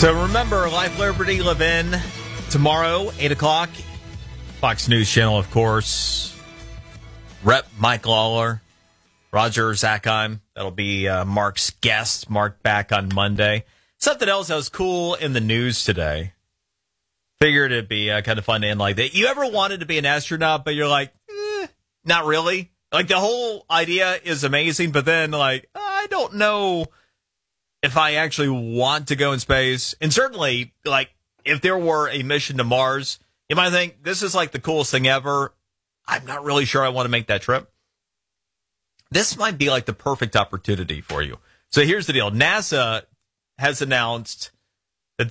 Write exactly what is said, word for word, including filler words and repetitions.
So remember, Life, Liberty, Live In tomorrow, eight o'clock. Fox News Channel, of course. Rep Mike Lawler, Roger Zakheim. That'll be uh, Mark's guest. Mark back on Monday. Something else that was cool in the news today. Figured it'd be uh, kind of fun to end like that. You ever wanted to be an astronaut, but you're like, eh, not really? Like, the whole idea is amazing, but then, like, I don't know if I actually want to go in space. And certainly, like, if there were a mission to Mars, you might think, this is, like, the coolest thing ever. I'm not really sure I want to make that trip. This might be, like, the perfect opportunity for you. So here's the deal. NASA has announced